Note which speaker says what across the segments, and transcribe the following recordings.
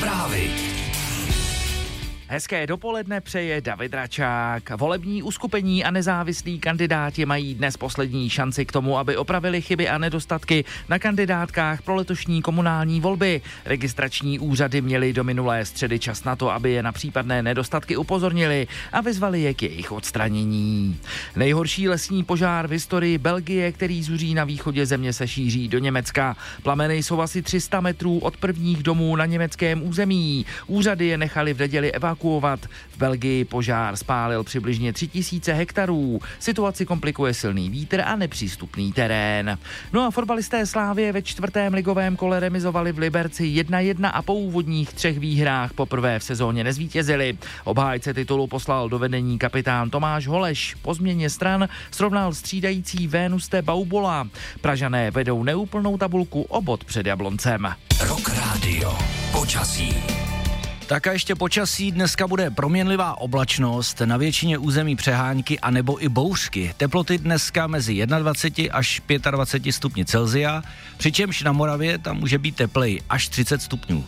Speaker 1: Zprávy.
Speaker 2: Hezké dopoledne přeje David Račák. Volební uskupení a nezávislí kandidáti mají dnes poslední šanci k tomu, aby opravili chyby a nedostatky na kandidátkách pro letošní komunální volby. Registrační úřady měly do minulé středy čas na to, aby je na případné nedostatky upozornili a vyzvali je k jejich odstranění. Nejhorší lesní požár v historii Belgie, který zuří na východě země, se šíří do Německa. Plameny jsou asi 300 metrů od prvních domů na německém území. Úřady je nechali v neděli evakuovat. V Belgii požár spálil přibližně 3000 hektarů. Situaci komplikuje silný vítr a nepřístupný terén. No a fotbalisté Slavie ve 4. ligovém kole remizovali v Liberci 1-1 a po úvodních 3 výhrách poprvé v sezóně nezvítězili. Obhájce titulu poslal do vedení kapitán Tomáš Holeš. Po změně stran srovnal střídající Vénuste Baubola. Pražané vedou neúplnou tabulku o bod před Jabloncem.
Speaker 1: Rock Radio. Počasí.
Speaker 3: Tak a ještě počasí, dneska bude proměnlivá oblačnost, na většině území přehánky a nebo i bouřky. Teploty dneska mezi 21 až 25 stupni Celsia, přičemž na Moravě tam může být tepleji až 30 stupňů.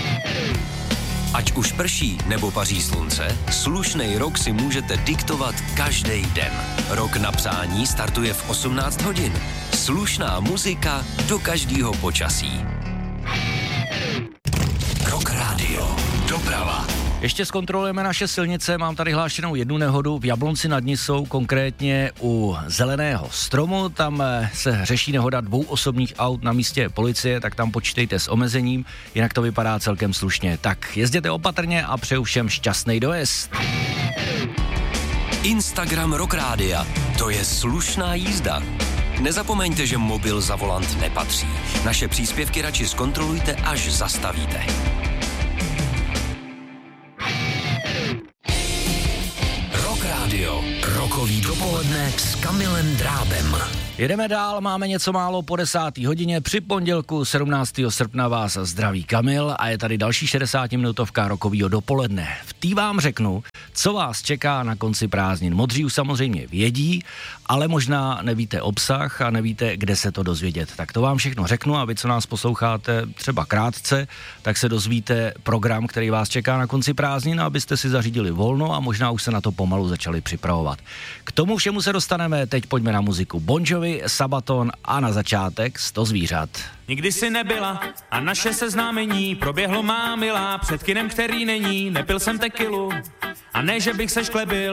Speaker 1: Ať už prší nebo paří slunce, slušnej rok si můžete diktovat každý den. Rok na přání startuje v 18 hodin. Slušná muzika do každého počasí. Rock Radio. Doprava.
Speaker 3: Ještě zkontrolujeme naše silnice, mám tady hlášenou jednu nehodu v Jablonci nad Nisou, konkrétně u Zeleného stromu, tam se řeší nehoda 2 osobních aut na místě policie, tak tam počítejte s omezením, jinak to vypadá celkem slušně. Tak jezděte opatrně a přeju všem šťastný dojezd.
Speaker 1: Instagram Rock Rádia, to je slušná jízda. Nezapomeňte, že mobil za volant nepatří. Naše příspěvky radši zkontrolujte, až zastavíte. Rock Radio. Rokový dopoledne s Kamilem Drábem.
Speaker 3: Jedeme dál, máme něco málo po 10. hodině. Při pondělku 17. srpna vás zdraví Kamil a je tady další 60-minutovka rokovýho dopoledne. V tý vám řeknu, co vás čeká na konci prázdnin. Modří už samozřejmě vědí, ale možná nevíte obsah a nevíte, kde se to dozvědět. Tak to vám všechno řeknu a vy, co nás posloucháte třeba krátce, tak se dozvíte program, který vás čeká na konci prázdnin, abyste si zařídili volno a možná už se na to pomalu začali připravovat. K tomu všemu se dostaneme, teď pojďme na muziku. Bon Jovi, Sabaton a na začátek 100 zvířat.
Speaker 4: Nikdy si nebyla a naše seznámení proběhlo, má milá, před kinem, který není, nepil jsem tekilu a ne, že bych se šklebil.